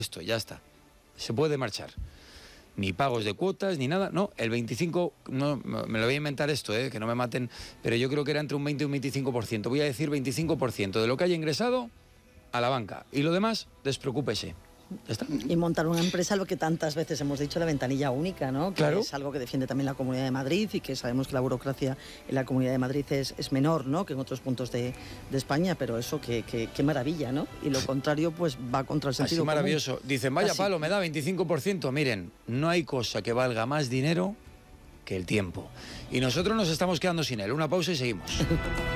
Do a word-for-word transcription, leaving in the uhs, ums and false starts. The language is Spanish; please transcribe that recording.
Esto, ya está. Se puede marchar. Ni pagos de cuotas, ni nada. No, el veinticinco, no, me lo voy a inventar esto, eh, que no me maten, pero yo creo que era entre un veinte y un veinticinco por ciento. Voy a decir veinticinco por ciento de lo que haya ingresado a la banca. Y lo demás, despreocúpese. ¿Ya está? Y montar una empresa, lo que tantas veces hemos dicho, la ventanilla única, ¿no? Que claro. es algo que defiende también la Comunidad de Madrid y que sabemos que la burocracia en la Comunidad de Madrid es, es menor, ¿no? Que en otros puntos de, de España, pero eso, qué que, que maravilla, ¿no? Y lo contrario, pues va contra el sentido Así maravilloso. común. Dicen, vaya Así. palo, me da veinticinco por ciento. Miren, no hay cosa que valga más dinero que el tiempo. Y nosotros nos estamos quedando sin él. Una pausa y seguimos.